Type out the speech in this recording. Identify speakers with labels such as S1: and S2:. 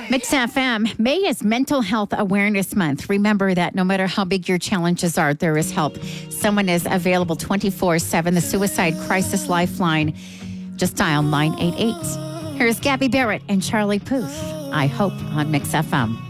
S1: Mix FM. May is Mental Health Awareness Month. Remember that no matter how big your challenges are, there is help. Someone is available 24/7. The Suicide Crisis Lifeline. Just dial 988. Here's Gabby Barrett and Charlie Puth. I hope on Mix FM.